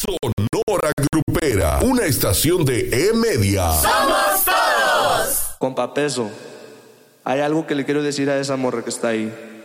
Sonora Grupera, una estación de E-Media. ¡Somos todos! Compa Peso, hay algo que le quiero decir a esa morra que está ahí.